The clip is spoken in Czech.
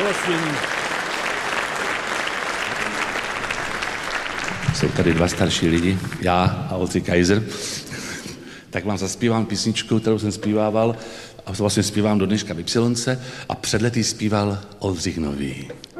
Prosím. Jsou tady dva starší lidi, já a Oldřich Kaiser. Tak vám zaspívám písničku, kterou jsem zpívával a vlastně zpívám do dneška v Ypsilonce a před lety zpíval Oldřich Nový.